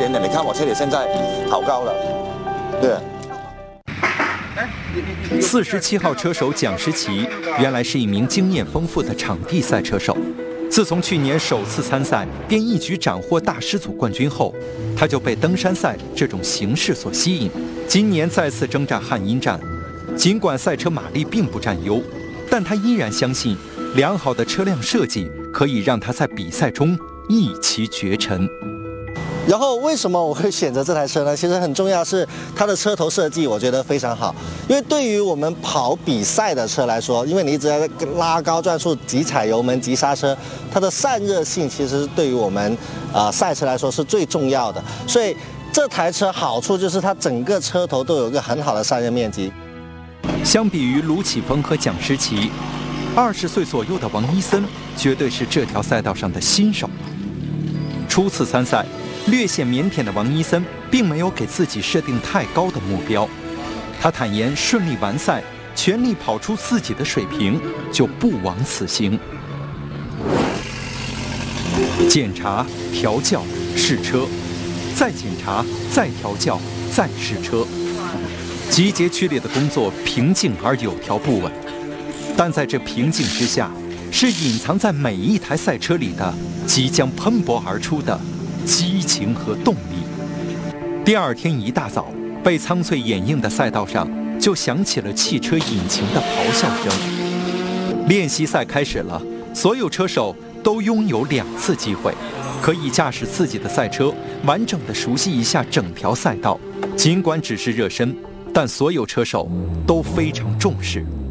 点点。你看我这里现在好高了，对。 47号车手蒋诗琪原来是一名经验丰富的场地赛车手，自从去年首次参赛便一举斩获大师组冠军后，他就被登山赛这种形式所吸引。今年再次征战汉阴站，尽管赛车马力并不占优，但他依然相信良好的车辆设计可以让他在比赛中一骑绝尘。 然后为什么我会选择这台车呢？其实很重要是它的车头设计，我觉得非常好。因为对于我们跑比赛的车来说，因为你一直在拉高转速、急踩油门、急刹车，它的散热性其实对于我们赛车来说是最重要的。所以这台车好处就是它整个车头都有一个很好的散热面积。 相比于卢启峰和蒋诗琪，20岁左右的王伊森绝对是这条赛道上的新手。初次参赛，略显腼腆的王伊森并没有给自己设定太高的目标，他坦言顺利完赛，全力跑出自己的水平，就不枉此行。检查、调教、试车，再检查、再调教、再试车，集结剧烈的工作平静而有条不紊，但在这平静之下，是隐藏在每一台赛车里的即将喷薄而出的激情和动力。第二天一大早，被苍翠掩映的赛道上就响起了汽车引擎的咆哮声。练习赛开始了，所有车手都拥有2次机会，可以驾驶自己的赛车，完整地熟悉一下整条赛道。尽管只是热身，但所有车手都非常重视。